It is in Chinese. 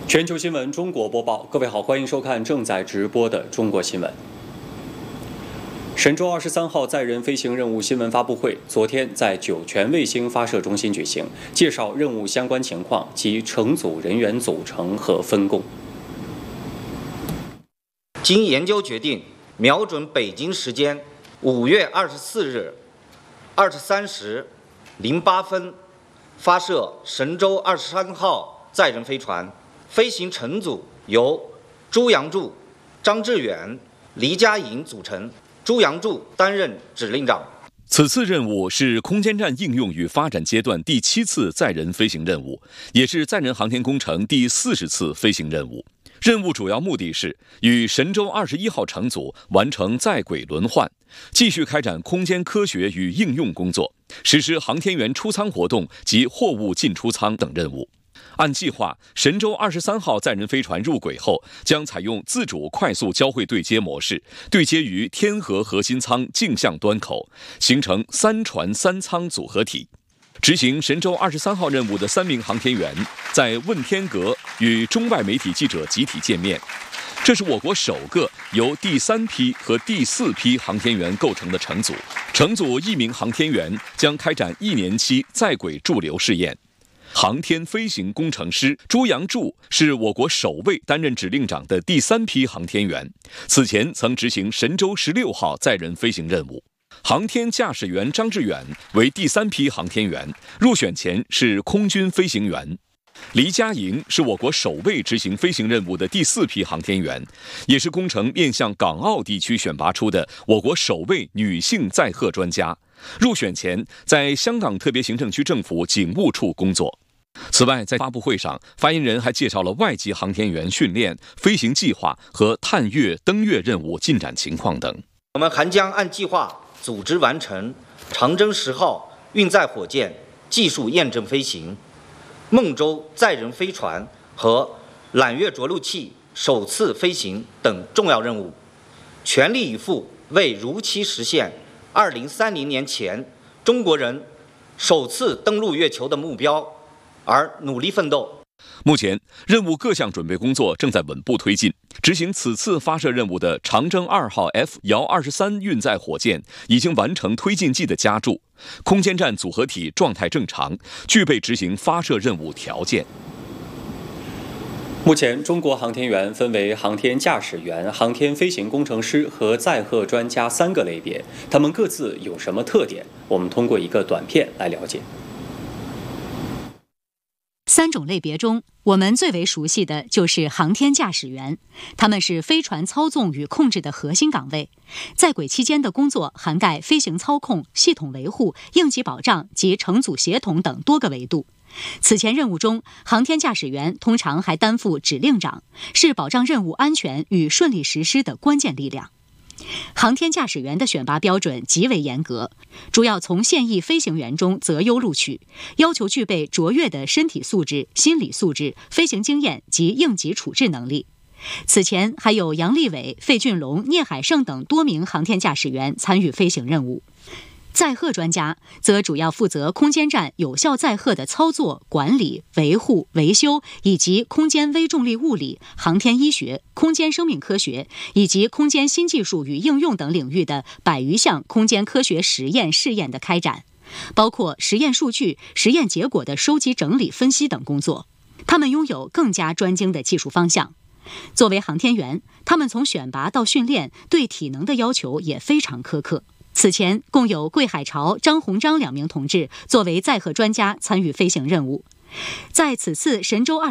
全球新闻中国播报，各位好，欢迎收看正在直播的中国新闻。神舟23号载人飞行任务新闻发布会昨天在酒泉卫星发射中心举行，介绍任务相关情况及乘组人员组成和分工。 经研究决定，瞄准北京时间5月24日23时08分发射神舟23号载人飞船。飞行乘组由朱杨柱、张志远、黎佳颖组成，朱杨柱担任指令长。 此次任务是空间站应用与发展阶段第7次载人飞行任务，也是载人航天工程第40次飞行任务。任务主要目的是与神舟21号乘组完成在轨轮换，继续开展空间科学与应用工作，实施航天员出舱活动及货物进出舱等任务。按计划，神舟23号载人飞船入轨后，将采用自主快速交会对接模式，对接于天河核心舱径向端口，形成3船3舱组合体。执行神舟23号任务的3名航天员在问天阁与中外媒体记者集体见面。这是我国首个由第3批和第4批航天员构成的乘组。乘组1名航天员将开展1年期在轨驻留试验。航天飞行工程师朱杨柱是我国首位担任指令长的第3批航天员，此前曾执行神舟16号载人飞行任务。航天驾驶员张志远为第3批航天员，入选前是空军飞行员。黎佳颖是我国首位执行飞行任务的第4批航天员，也是工程面向港澳地区选拔出的我国首位女性载荷专家。入选前在香港特别行政区政府警务处工作。此外，在发布会上，发言人还介绍了外籍航天员训练、飞行计划和探月、登月任务进展情况等。 我们还将按计划组织完成长征10号运载火箭技术验证飞行、孟舟载人飞船和揽月着陆器首次飞行等重要任务，全力以赴为如期实现2030年前中国人首次登陆月球的目标而努力奋斗。 目前，任务各项准备工作正在稳步推进。执行此次发射任务的长征2号 F-23运载火箭已经完成推进剂的加注，空间站组合体状态正常，具备执行发射任务条件。 目前，中国航天员分为航天驾驶员、航天飞行工程师和载荷专家3个类别，他们各自有什么特点？我们通过一个短片来了解。 3种类别中，我们最为熟悉的就是航天驾驶员，他们是飞船操纵与控制的核心岗位，在轨期间的工作涵盖飞行操控、系统维护、应急保障及乘组协同等多个维度。此前任务中，航天驾驶员通常还担负指令长，是保障任务安全与顺利实施的关键力量。航天驾驶员的选拔标准极为严格，主要从现役飞行员中择优录取，要求具备卓越的身体素质、心理素质、飞行经验及应急处置能力。此前还有杨利伟、费俊龙、聂海胜等多名航天驾驶员参与飞行任务。载荷专家则主要负责空间站有效载荷的操作、管理、维护、维修，以及空间微重力物理、航天医学、空间生命科学以及空间新技术与应用等领域的100余项空间科学实验试验的开展，包括实验数据、实验结果的收集整理分析等工作。他们拥有更加专精的技术方向。作为航天员，他们从选拔到训练对体能的要求也非常苛刻。此前共有桂海潮、张鸿章2名同志作为载荷专家参与飞行任务。在此次神舟